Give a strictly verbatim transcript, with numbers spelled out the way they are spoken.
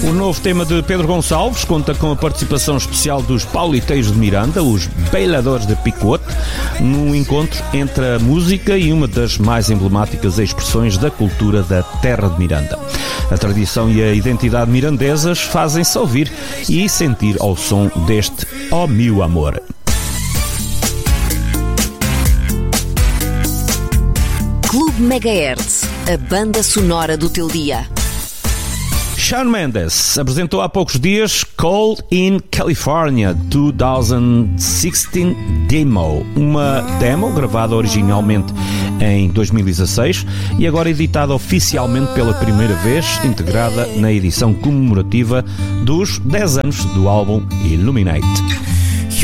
O novo tema de Pedro Gonçalves conta com a participação especial dos Pauliteiros de Miranda, os Bailadores de Picote, num encontro entre a música e uma das mais emblemáticas expressões da cultura da terra de Miranda. A tradição e a identidade mirandesas fazem-se ouvir e sentir ao som deste Ó Meu Amor. Clube Megahertz, a banda sonora do teu dia. Shawn Mendes apresentou há poucos dias Cold in California dois mil e dezesseis Demo, uma demo gravada originalmente em dois mil e dezasseis e agora editada oficialmente pela primeira vez, integrada na edição comemorativa dos dez anos do álbum Illuminate.